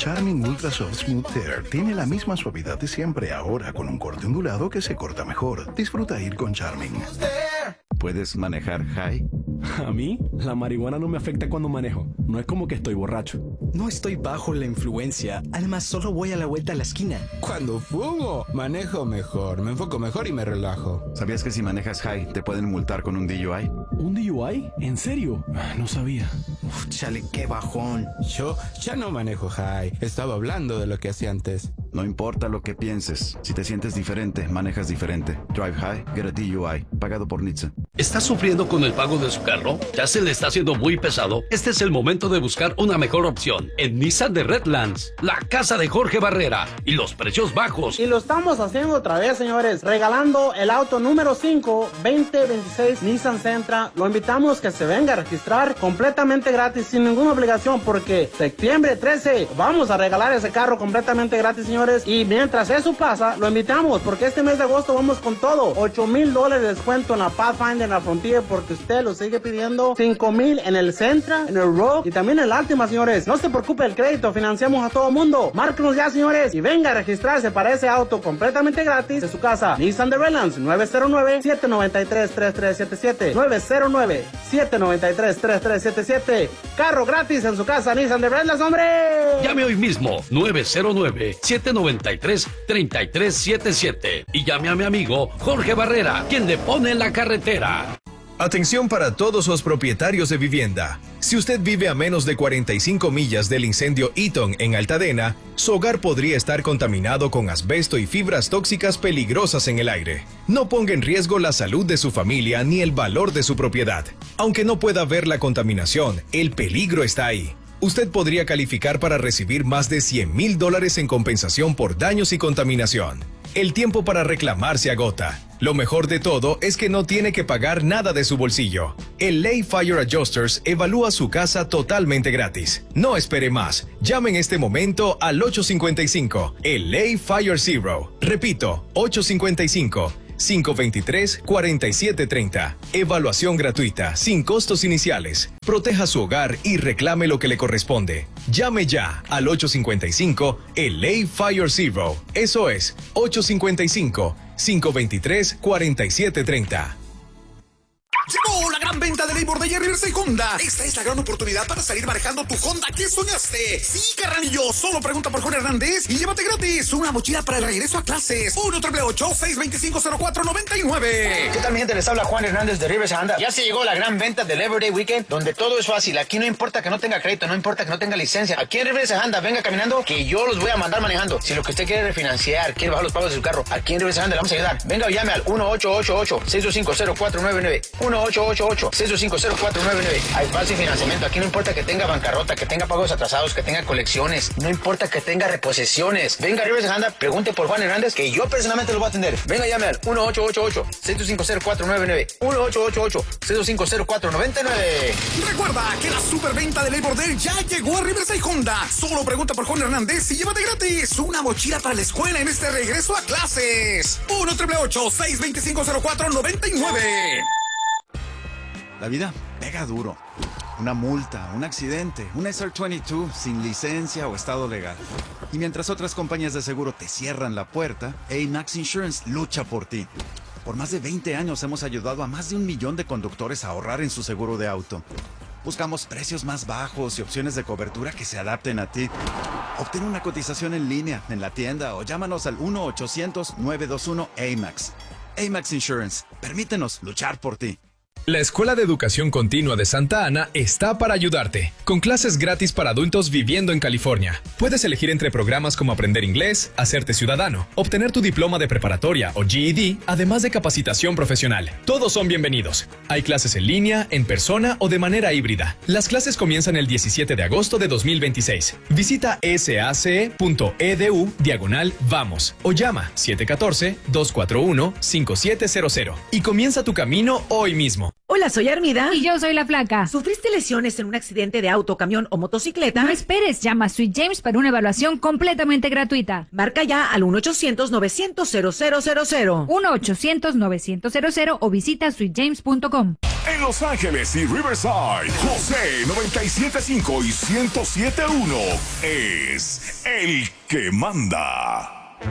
Charming Ultra Soft Smooth Tear tiene la misma suavidad de siempre, ahora con un corte ondulado que se corta mejor. Disfruta ir con Charming. ¿Puedes manejar high? A mí, la marihuana no me afecta cuando manejo. No es como que estoy borracho. No estoy bajo la influencia. Además, solo voy a la vuelta a la esquina. Cuando fumo, manejo mejor, me enfoco mejor y me relajo. ¿Sabías que si manejas high te pueden multar con un DUI? ¿Un DUI? ¿En serio? No sabía. Uf, chale, qué bajón. Yo ya no manejo high. Estaba hablando de lo que hacía antes. No importa lo que pienses. Si te sientes diferente, manejas diferente. Drive high, get a DUI. Pagado por NHTSA. ¿Está sufriendo con el pago de su carro? ¿Ya se le está haciendo muy pesado? Este es el momento de buscar una mejor opción. En Nissan de Redlands, la casa de Jorge Barrera y los precios bajos. Y lo estamos haciendo otra vez, señores. Regalando el auto número 5, 2026 Nissan Sentra. Lo invitamos que se venga a registrar completamente gratis, sin ninguna obligación, porque septiembre 13 vamos a regalar ese carro completamente gratis, señores. Y mientras eso pasa, lo invitamos, porque este mes de agosto vamos con todo. $8,000 de descuento en la Pathfinder, en la Frontier, porque usted lo sigue pidiendo. $5,000 en el Sentra, en el Rogue y también en el Altima, señores. No se preocupe el crédito, financiamos a todo mundo. Márquenos ya, señores, y venga a registrarse para ese auto completamente gratis de su casa. Nissan de Redlands, 909-793-3377. 909-793-3377. Carro gratis en su casa, Nissan de Redlands, hombre. Llame hoy mismo, 909-793-3377. Y llame a mi amigo Jorge Barrera, quien le pone en la carretera. Atención para todos los propietarios de vivienda. Si usted vive a menos de 45 millas del incendio Eaton en Altadena, su hogar podría estar contaminado con asbesto y fibras tóxicas peligrosas en el aire. No ponga en riesgo la salud de su familia ni el valor de su propiedad. Aunque no pueda ver la contaminación, el peligro está ahí. Usted podría calificar para recibir más de $100,000 en compensación por daños y contaminación. El tiempo para reclamar se agota. Lo mejor de todo es que no tiene que pagar nada de su bolsillo. El Lay Fire Adjusters evalúa su casa totalmente gratis. No espere más. Llame en este momento al 855, el Lay Fire Zero. Repito, 855-523-4730. Evaluación gratuita, sin costos iniciales. Proteja su hogar y reclame lo que le corresponde. Llame ya al 855, el Lay Fire Zero. Eso es, 855-523-4730. Llegó la gran venta de Labor Day de Riverside Honda. Esta es la gran oportunidad para salir manejando tu Honda que soñaste. Sí, carnalillo, solo pregunta por Juan Hernández y llévate gratis una mochila para el regreso a clases. 1-888-625-0499. ¿Qué tal, mi gente? Les habla Juan Hernández de Riverside Honda. Ya se llegó la gran venta del Labor Day Weekend, donde todo es fácil. Aquí no importa que no tenga crédito, no importa que no tenga licencia. Aquí en Riverside Honda, venga caminando, que yo los voy a mandar manejando. Si lo que usted quiere refinanciar, quiere bajar los pagos de su carro, aquí en Riverside Honda le vamos a ayudar. Venga o llame al 1-888-625-0499. 1-888-625-0499. Hay fácil financiamiento. Aquí no importa que tenga bancarrota, que tenga pagos atrasados, que tenga colecciones. No importa que tenga reposiciones. Venga a Riverside Honda, pregunte por Juan Hernández, que yo personalmente lo voy a atender. Venga, llame al 1-888-625-0499. 1-888-625-0499. Recuerda que la superventa de Labor Day ya llegó a Riverside Honda. Solo pregunta por Juan Hernández y llévate gratis una mochila para la escuela en este regreso a clases. 1-888-625-0499. La vida pega duro. Una multa, un accidente, un SR22 sin licencia o estado legal. Y mientras otras compañías de seguro te cierran la puerta, AMAX Insurance lucha por ti. Por más de 20 años hemos ayudado a más de 1 millón de conductores a ahorrar en su seguro de auto. Buscamos precios más bajos y opciones de cobertura que se adapten a ti. Obtén una cotización en línea, en la tienda o llámanos al 1-800-921-AMAX. AMAX Insurance. Permítenos luchar por ti. La Escuela de Educación Continua de Santa Ana está para ayudarte, con clases gratis para adultos viviendo en California. Puedes elegir entre programas como aprender inglés, hacerte ciudadano, obtener tu diploma de preparatoria o GED, además de capacitación profesional. Todos son bienvenidos. Hay clases en línea, en persona o de manera híbrida. Las clases comienzan el 17 de agosto de 2026. Visita sace.edu/vamos o llama 714-241-5700 y comienza tu camino hoy mismo. Hola, soy Armida. Y yo soy la Flaca. ¿Sufriste lesiones en un accidente de auto, camión o motocicleta? No esperes, llama a Sweet James para una evaluación completamente gratuita. Marca ya al 1-800-900-0000. 1-800-900-0000 o visita sweetjames.com. En Los Ángeles y Riverside, José 97.5 y 107.1 es el que manda.